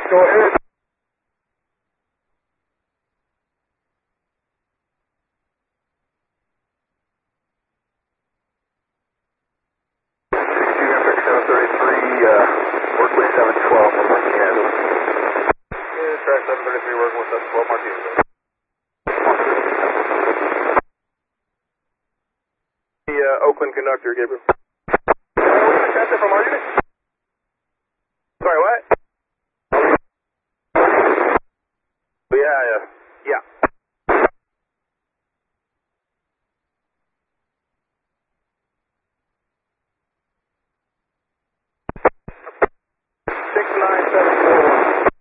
Go ahead. Workway 712 from Martinez. Track 733 working with 712 Martinez. The Oakland conductor, Gabriel. From Martinez.